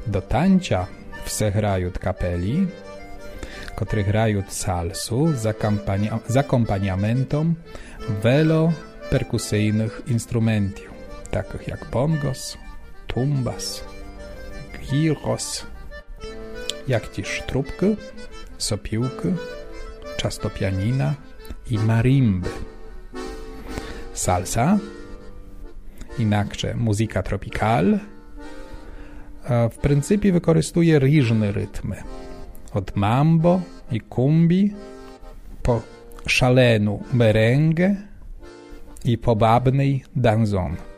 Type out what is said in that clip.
do tańca все грають kapeli, które graють salsu z akompaniamentem perkusyjnych instrumentów, takich jak bongos, tumbas, gyros, jak też trubki, sopiłki, często pianina i marimby. Salsa, inaczej muzyka tropical, w pryncypie wykorzystuje różne rytmy. Od mambo i kumbi po szalenu merengue i pobabnej danzon.